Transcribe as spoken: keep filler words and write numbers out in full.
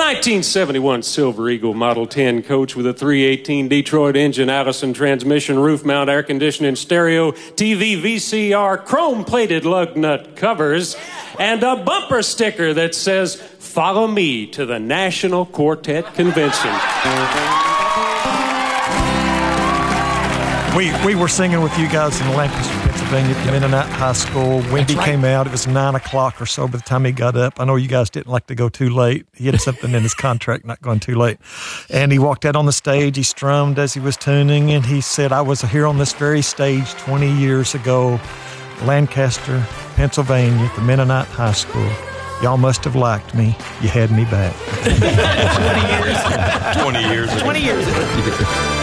nineteen seventy-one Silver Eagle Model ten coach with a three eighteen Detroit engine, Allison transmission, roof mount, air conditioning, stereo, T V, V C R, chrome-plated lug nut covers, and a bumper sticker that says, "Follow me to the National Quartet Convention." We we were singing with you guys in Lancaster, Pennsylvania at the Mennonite High School. Wendy right. came out. It was nine o'clock or so by the time he got up. I know you guys didn't like to go too late. He had something in his contract, not going too late. And he walked out on the stage. He strummed as he was tuning, and he said, "I was here on this very stage twenty years ago, Lancaster, Pennsylvania, at the Mennonite High School. Y'all must have liked me. You had me back." twenty years. twenty years. twenty years.